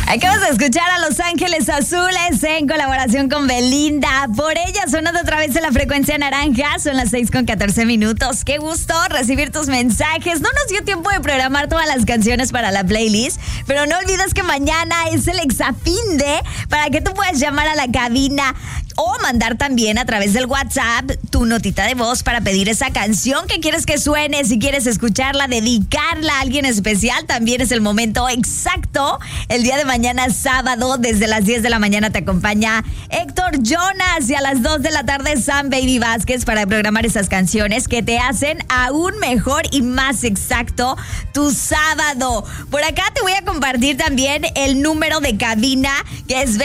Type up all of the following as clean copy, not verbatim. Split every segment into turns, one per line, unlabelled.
Acabas de escuchar a Los Ángeles Azules en colaboración con Belinda. Por ella sonando otra vez en la frecuencia naranja. Son las 6:14. Qué gusto recibir tus mensajes. No nos dio tiempo de programar todas las canciones para la playlist, pero no olvides que mañana es el Exafinde para que tú puedas llamar a la cabina o mandar también a través del WhatsApp tu notita de voz para pedir esa canción que quieres que suene. Si quieres escucharla, dedicarla a alguien especial, también es el momento exacto. El día de mañana, sábado, desde las 10 de la mañana te acompaña Héctor Jonas y a las 2 de la tarde Sam Baby Vázquez para programar esas canciones que te hacen aún mejor y más exacto tu sábado. Por acá te voy a compartir también el número de cabina, que es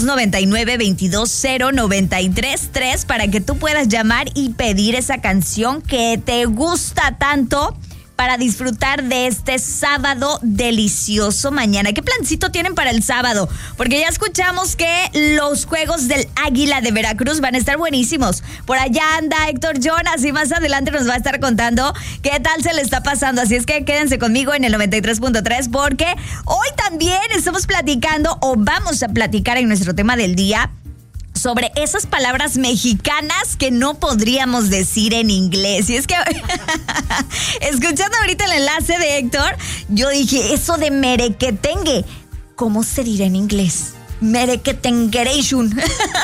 2299-220-933 para que tú puedas llamar y pedir esa canción que te gusta tanto para disfrutar de este sábado delicioso mañana. ¿Qué plancito tienen para el sábado? Porque ya escuchamos que los Juegos del Águila de Veracruz van a estar buenísimos. Por allá anda Héctor Jonas y más adelante nos va a estar contando qué tal se le está pasando. Así es que quédense conmigo en el 93.3 porque hoy también estamos platicando o vamos a platicar en nuestro tema del día sobre esas palabras mexicanas que no podríamos decir en inglés. Y es que, escuchando ahorita el enlace de Héctor, yo dije, eso de merequetengue, ¿cómo se dirá en inglés? Merequetengueration.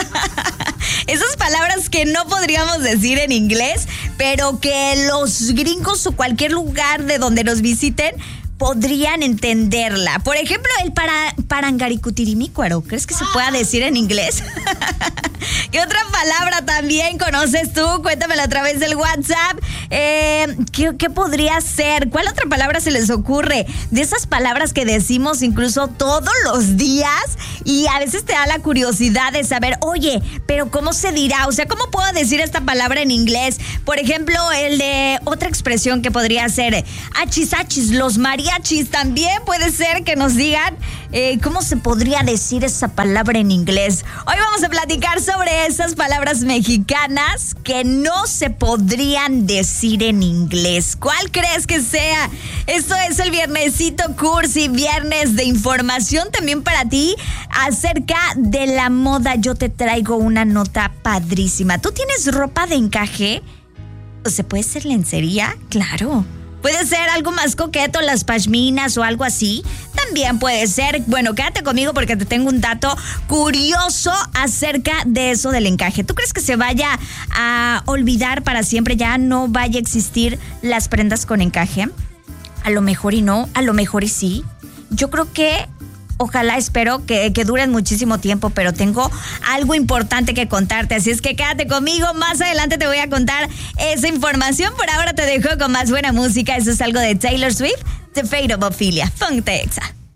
Esas palabras que no podríamos decir en inglés, pero que los gringos o cualquier lugar de donde nos visiten podrían entenderla. Por ejemplo, el parangaricutirimícuaro. ¿Crees que se pueda decir en inglés? ¿Qué otra palabra también conoces tú? Cuéntamelo a través del WhatsApp. ¿Qué podría ser? ¿Cuál otra palabra se les ocurre? De esas palabras que decimos incluso todos los días y a veces te da la curiosidad de saber, oye, pero ¿cómo se dirá? O sea, ¿cómo puedo decir esta palabra en inglés? Por ejemplo, el de otra expresión que podría ser achis, achis, los mariachis. También puede ser que nos digan cómo se podría decir esa palabra en inglés. Hoy vamos a platicar sobre esas palabras mexicanas que no se podrían decir en inglés. ¿Cuál crees que sea? Esto es el viernesito cursi, viernes de información también para ti acerca de la moda. Yo te traigo una nota padrísima. ¿Tú tienes ropa de encaje? ¿O se puede ser lencería? Claro. Puede ser algo más coqueto, las pashminas o algo así. También puede ser. Bueno, quédate conmigo porque te tengo un dato curioso acerca de eso del encaje. ¿Tú crees que se vaya a olvidar para siempre? ¿Ya no vaya a existir las prendas con encaje? A lo mejor y no, a lo mejor y sí. Yo creo que ojalá, espero que duren muchísimo tiempo, pero tengo algo importante que contarte, así es que quédate conmigo, más adelante te voy a contar esa información. Por ahora te dejo con más buena música, eso es algo de Taylor Swift, The Fate of Ophelia, Funk Texa.